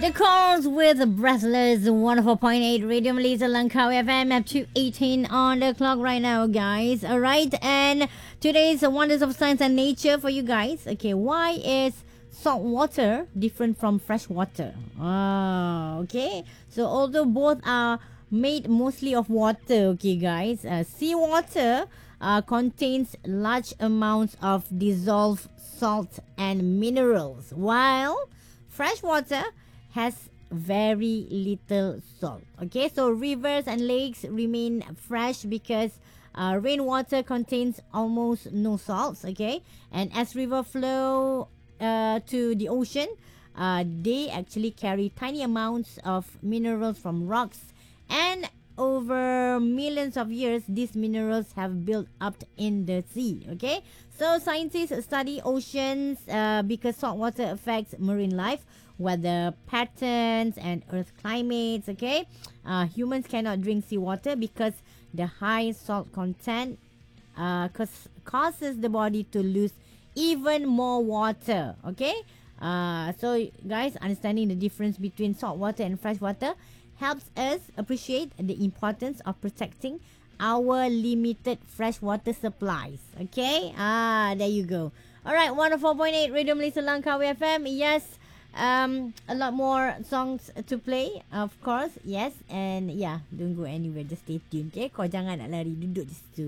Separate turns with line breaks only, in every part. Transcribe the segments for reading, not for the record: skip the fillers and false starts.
The calls with Breathless 104.8 Radio Malaysia Langkawi FM up to 18 on the clock right now, guys. Alright, and today's Wonders of Science and Nature for you guys. Okay, why is salt water different from fresh water? Okay. So although both are made mostly of water, okay guys, seawater contains large amounts of dissolved salt and minerals, while fresh water has very little salt. Okay, so rivers and lakes remain fresh because rainwater contains almost no salts. Okay, and as river flow to the ocean, they actually carry tiny amounts of minerals from rocks, and over millions of years these minerals have built up in the sea. Okay, so scientists study oceans because salt water affects marine life, weather patterns, and earth climates. Okay, humans cannot drink seawater because the high salt content causes the body to lose even more water. Okay, so guys, understanding the difference between salt water and fresh water helps us appreciate the importance of protecting our limited freshwater supplies. Okay, there you go. Alright, 104.8 Radio Malaysia Langkawi FM. Yes, a lot more songs to play, of course. Yes, and yeah, don't go anywhere, just stay tuned. Okay, kau jangan nak lari, duduk di situ.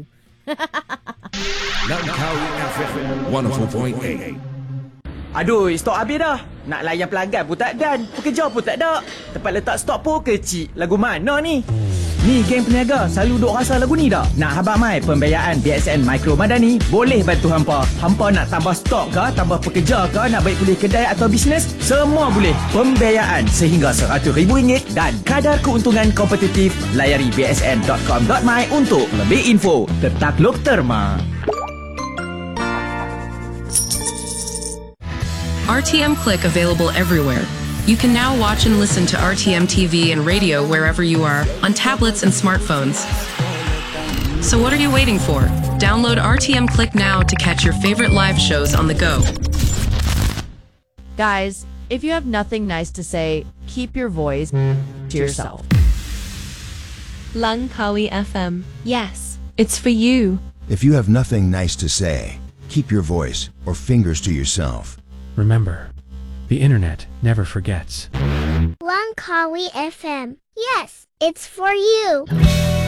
Langkawi FM 104.8.
Aduh, stok habis dah. Nak layan pelanggan pun tak dan. Pekerja pun tak ada. Tempat letak stok pun kecil. Lagu mana ni? Ni geng peniaga selalu duk rasa lagu ni dah. Nak habaq mai pembiayaan BSN Mikro Madani boleh bantu hampa. Hampa nak tambah stok ke, tambah pekerja ke, nak baik pulih kedai atau bisnes, semua boleh. Pembiayaan sehingga RM100,000 dan kadar keuntungan kompetitif. Layari bsn.com.my untuk lebih info. Tertakluk terma.
RTM Click available everywhere. You can now watch and listen to RTM TV and radio wherever you are, on tablets and smartphones. So what are you waiting for? Download RTM Click now to catch your favorite live shows on the go.
Guys, if you have nothing nice to say, keep your voice to yourself.
Langkawi FM. Yes, it's for you.
If you have nothing nice to say, keep your voice or fingers to yourself.
Remember, the internet never forgets.
Langkawi FM. Yes, it's for you.